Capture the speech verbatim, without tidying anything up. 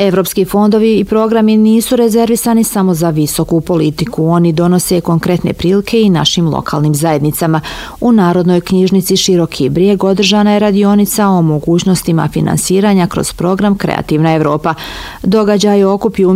Evropski fondovi i programi nisu rezervisani samo za visoku politiku. Oni donose konkretne prilike i našim lokalnim zajednicama. U Narodnoj knjižnici Široki Brijeg održana je radionica o mogućnostima finansiranja kroz program Kreativna Evropa. Događaj okupi